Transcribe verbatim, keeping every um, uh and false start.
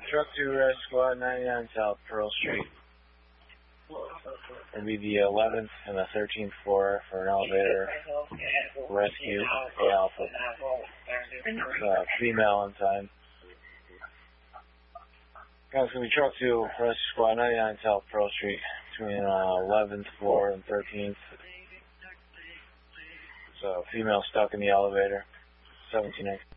Truck two, Red Squad, ninety-nine South Pearl Street. It'll be the eleventh and the thirteenth floor for an elevator rescue. A Alpha. Uh, female inside. Guys, it's going to be Truck two, Rescue Squad, ninety-nine South Pearl Street, between uh, eleventh floor and thirteenth. So, female stuck in the elevator. seventeen X.